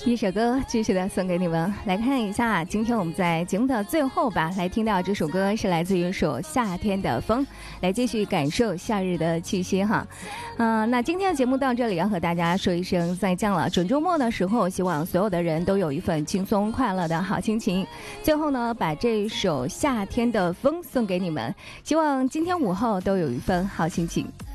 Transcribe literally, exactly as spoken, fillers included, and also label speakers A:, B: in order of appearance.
A: 一首歌继续的送给你们，来看一下今天我们在节目的最后吧，来听到这首歌是来自于一首夏天的风，来继续感受夏日的气息哈。嗯、呃，那今天的节目到这里要和大家说一声再见了。准周末的时候，希望所有的人都有一份轻松快乐的好心情。最后呢，把这一首夏天的风送给你们，希望今天午后都有一份好心情。